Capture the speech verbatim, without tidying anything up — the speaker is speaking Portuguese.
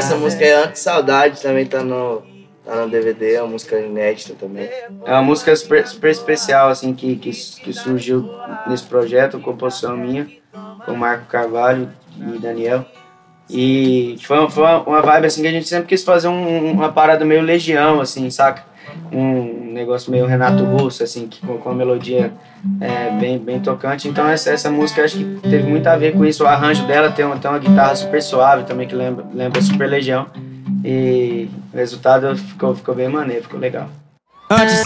essa música é Anti-Saudade, também tá no, tá no D V D, é uma música inédita também. É uma música super, super especial, assim, que, que, que surgiu nesse projeto, composição minha, com o Marco Carvalho e Daniel. E foi uma, foi uma vibe, assim, que a gente sempre quis fazer um, uma parada meio Legião, assim, saca? Um negócio meio Renato Russo, assim, que, com, com uma melodia é, bem, bem tocante. Então essa, essa música acho que teve muito a ver com isso. O arranjo dela tem uma, tem uma guitarra super suave também, que lembra, lembra Super Legião. E o resultado ficou, ficou bem maneiro, ficou legal. Antes